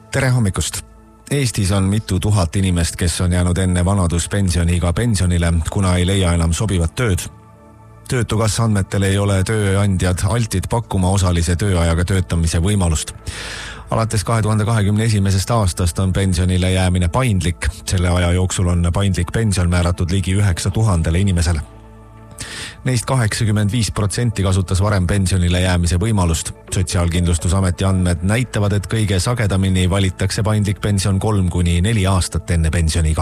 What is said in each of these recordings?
Tere hommikust! Eestis on mitu tuhat inimest, kes on jäänud enne vanaduspensioniga pensionile, kuna ei leia enam sobivat tööd. Töötukassa andmetel ei ole tööandjad altid pakkuma osalise tööajaga töötamise võimalust. Alates 2021. aastast on pensionile jäämine paindlik. Selle aja jooksul on paindlik pension määratud ligi 9000 inimesele. Neist 85% kasutas varem pensionile jäämise võimalust. Sotsiaalkindlustusameti andmed näitavad, et kõige sagedamini valitakse paindlik pension 3–4 aastat enne pensioniga.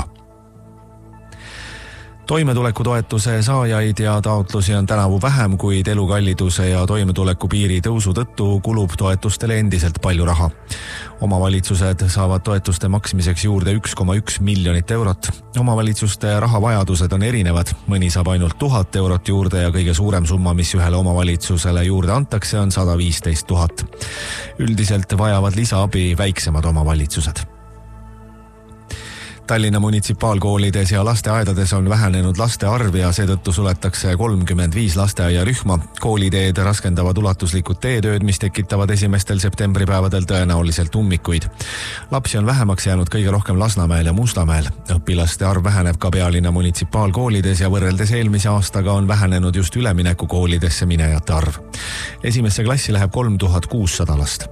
Toimetulekutoetuse saajaid ja taotlusi on tänavu vähem, kuid elukalliduse ja toimetulekupiiri tõusu tõttu kulub toetustele endiselt palju raha. Omavalitsused saavad toetuste maksmiseks juurde 1,1 miljonit eurot. Omavalitsuste rahavajadused on erinevad. Mõni saab ainult 1000 eurot juurde ja kõige suurem summa, mis ühele omavalitsusele juurde antakse, on 115 000. Üldiselt vajavad lisaabi väiksemad omavalitsused. Tallinna munitsipaalkoolides ja lasteaedades on vähenenud laste arv ja seetõttu suletakse 35 lasteaiarühma. Kooliteed raskendavad ulatuslikud teetööd, mis tekitavad esimestel septembripäevadel tõenäoliselt ummikuid. Lapsi on vähemaks jäänud kõige rohkem Lasnamäel ja Mustamäel. Õpilaste arv väheneb ka pealinna munitsipaalkoolides ja võrreldes eelmise aastaga on vähenenud just üleminekukoolidesse minejate arv. Esimesse klassi läheb 3600 last.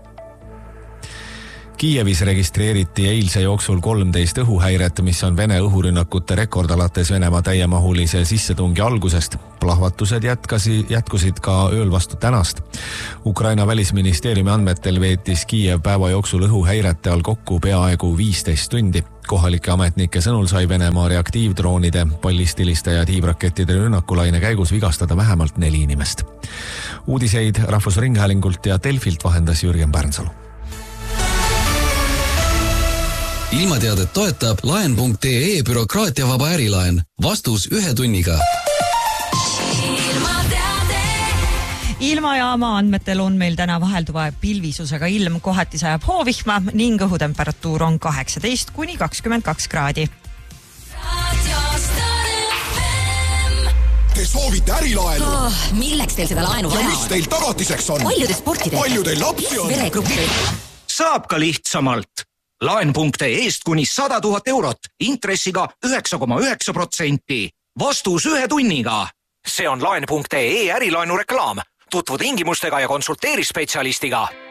Kiievis registreeriti eilse jooksul 13 õhuhäiret, mis on Vene õhurünnakute rekord alates Venemaa täiemahulise sissetungi algusest. Plahvatused jätkusid ka ööl vastu tänast. Ukraina välisministeeriumi andmetel veetis Kiiev päeva jooksul õhuhäirete all kokku peaaegu 15 tundi. Kohalike ametnike sõnul sai Venemaa reaktiivdroonide, ballistiliste ja tiivrakettide rünnakulaine käigus vigastada vähemalt 4 inimest. Uudiseid Rahvusringhäälingult ja Delfilt vahendas Jürgen Pärnsalu. Ilmateadet toetab laen.ee bürokraatiavaba ärilaen. Vastus 1 tunniga. Ilmajaama andmetel on meil täna vahelduva pilvisusega ilm, kohati sajab hoovihma ning õhutemperatuur on 18–22 kraadi. Te soovite ärilaenu? Milleks teil seda laenu vaja? Ja mis teil tagatiseks on? Palju te sporti teete? Palju teil lapsi on? Veregruppi. Saab ka lihtsamalt. Laen.ee-st kuni 100 000 eurot, intressiga 9,9%. Vastus 1 tunniga. See on laen.ee ärilaenu reklaam. Tutvu tingimustega ja konsulteeri spetsialistiga.